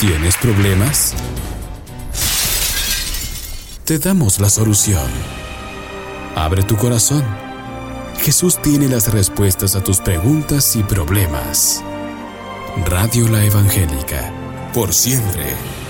¿Tienes problemas? Te damos la solución. Abre tu corazón. Jesús tiene las respuestas a tus preguntas y problemas. Radio La Evangélica, por siempre.